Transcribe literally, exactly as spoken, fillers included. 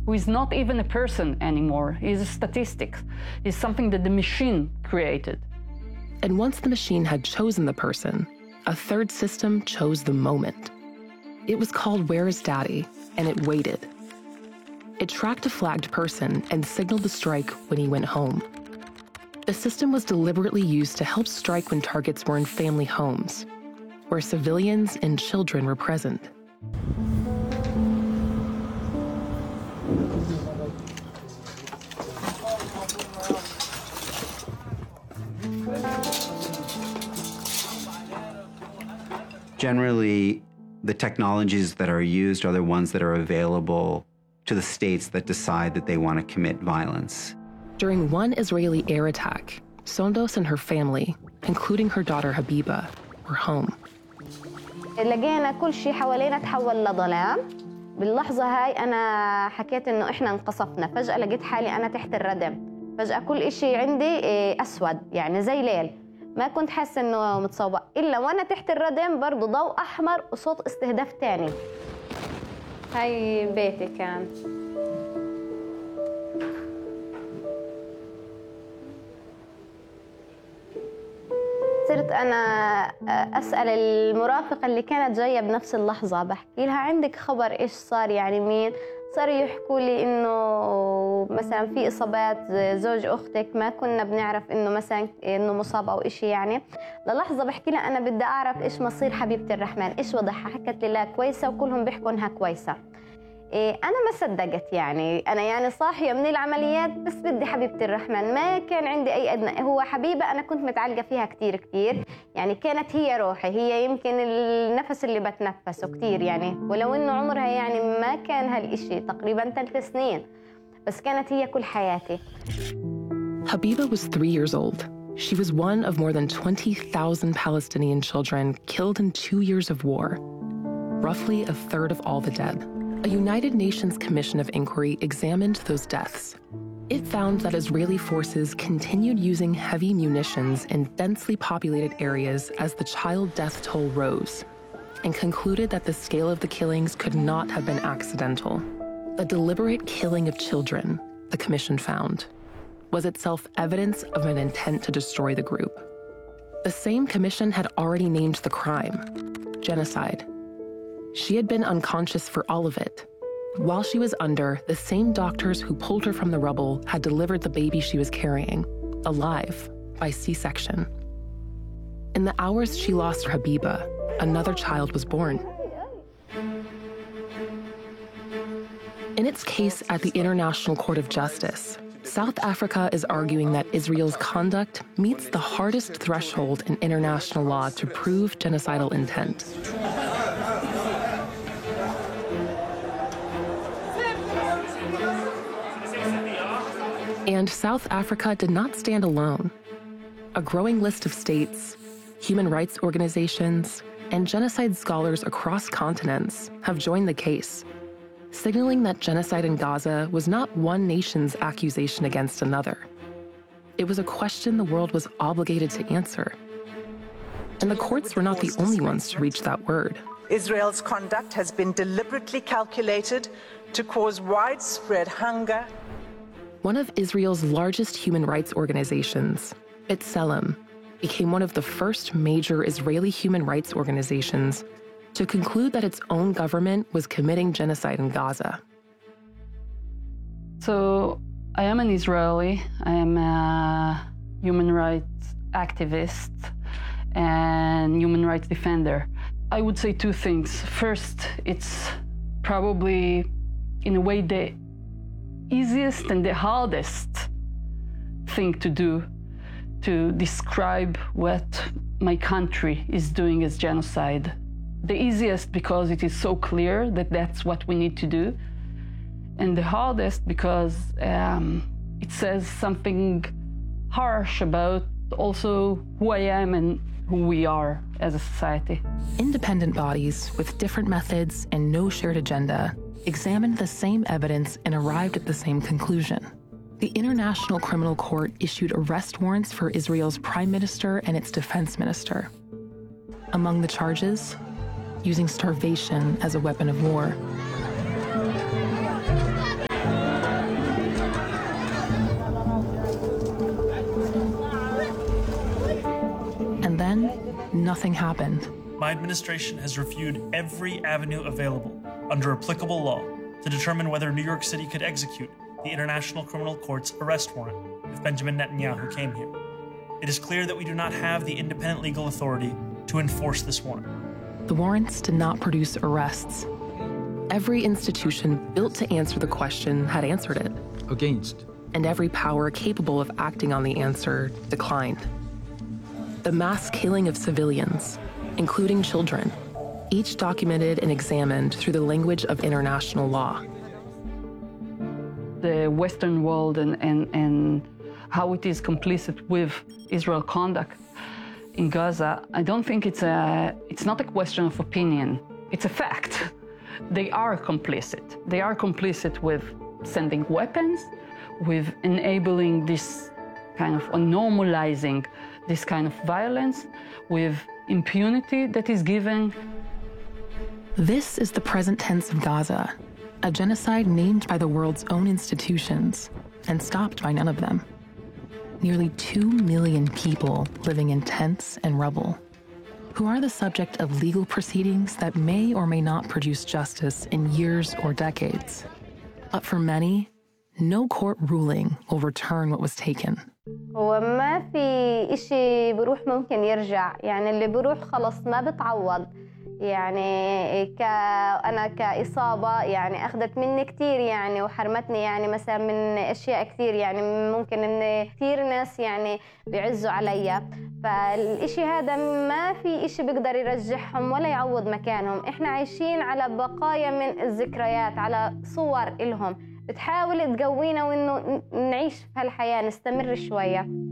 who is not even a person anymore. He's a statistic. He's something that the machine created. And once the machine had chosen the person, a third system chose the moment. It was called Where's Daddy, and it waited. It tracked a flagged person and signaled the strike when he went home. The system was deliberately used to help strike when targets were in family homes, where civilians and children were present. Generally, the technologies that are used are the ones that are available to the states that decide that they want to commit violence. During one Israeli air attack, Sondos and her family, including her daughter Habiba, were home. لقينا كل شيء حوالينا تحول لظلام. باللحظة هاي أنا حكيت إنه إحنا انقصفنا. فجأة لقيت حالي أنا تحت الردم. فجأة كل شيء عندي أسود، يعني زي ليل. ما كنت حاسة إنه متصوبة إلا وأنا تحت الردم برضو ضوء أحمر وصوت استهداف تاني. هاي بيتي كان. صرت أنا أسأل المرافقة اللي كانت جاية بنفس اللحظة، بحكي لها عندك خبر إيش صار، يعني مين؟ صاروا يحكوا لي إنه مثلا في إصابات زوج أختك، ما كنا بنعرف إنه مثلا إنه مصاب أو إشي. يعني للحظة بحكي لها أنا بدي أعرف إيش مصير حبيبتي الرحمن، إيش وضعها. حكت لي لا كويسة وكلهم بيحكوا إنها كويسة. إيه أنا ما صدقت، يعني أنا يعني صاحية من العمليات بس بدي حبيبتي الرحمن، ما كان عندي أي أدنى. هو حبيبة أنا كنت متعلقة فيها كتير كتير، يعني كانت هي روحي، هي يمكن النفس اللي بتنفسه كتير يعني، ولو إنه عمرها يعني ما كان هالإشي تقريبا ثلاث سنين، بس كانت هي كل حياتي. Habiba was three years old. She was one of more than twenty thousand Palestinian children killed in two years of war, roughly a third of all the dead. A United Nations Commission of Inquiry examined those deaths. It found that Israeli forces continued using heavy munitions in densely populated areas as the child death toll rose, and concluded that the scale of the killings could not have been accidental. The deliberate killing of children, the commission found, was itself evidence of an intent to destroy the group. The same commission had already named the crime, genocide. She had been unconscious for all of it. While she was under, the same doctors who pulled her from the rubble had delivered the baby she was carrying, alive, by C-section. In the hours she lost her Habiba, another child was born. In its case at the International Court of Justice, South Africa is arguing that Israel's conduct meets the hardest threshold in international law to prove genocidal intent. And South Africa did not stand alone. A growing list of states, human rights organizations, and genocide scholars across continents have joined the case, signaling that genocide in Gaza was not one nation's accusation against another. It was a question the world was obligated to answer. And the courts were not the only ones to reach that word. Israel's conduct has been deliberately calculated to cause widespread hunger. One of Israel's largest human rights organizations, B'Tselem, became one of the first major Israeli human rights organizations to conclude that its own government was committing genocide in Gaza. So I am an Israeli. I am a human rights activist and human rights defender. I would say two things. First, it's probably, in a way, the easiest and the hardest thing to do, to describe what my country is doing as genocide. The easiest because it is so clear that that's what we need to do, and the hardest because um, it says something harsh about also who I am and who we are as a society. Independent bodies with different methods and no shared agenda examined the same evidence and arrived at the same conclusion. The International Criminal Court issued arrest warrants for Israel's prime minister and its defense minister. Among the charges, using starvation as a weapon of war. nothing happened. My administration has reviewed every avenue available under applicable law to determine whether New York City could execute the International Criminal Court's arrest warrant if Benjamin Netanyahu came here. It is clear that we do not have the independent legal authority to enforce this warrant. The warrants did not produce arrests. Every institution built to answer the question had answered it. Against. And every power capable of acting on the answer declined. The mass killing of civilians, including children, each documented and examined through the language of international law. The Western world and, and, and how it is complicit with Israel conduct in Gaza, I don't think it's a, it's not a question of opinion, it's a fact. They are complicit. They are complicit with sending weapons, with enabling this kind of, or normalizing this kind of violence, with impunity that is given. This is the present tense of Gaza, a genocide named by the world's own institutions and stopped by none of them. Nearly two million people living in tents and rubble, who are the subject of legal proceedings that may or may not produce justice in years or decades. But for many, no court ruling will return what was taken. هو ما في إشي بروح ممكن يرجع، يعني اللي بروح خلص ما بتعوض. يعني ك أنا كإصابة يعني أخذت مني كتير يعني وحرمتني يعني مثلا من أشياء كتير، يعني ممكن إن كتير ناس يعني بيعزوا عليا، فالإشي هذا ما في إشي بيقدر يرجعهم ولا يعوض مكانهم. إحنا عايشين على بقايا من الذكريات، على صور إلهم بتحاول تقوينا وإنه نعيش في هالحياة، نستمر شوية.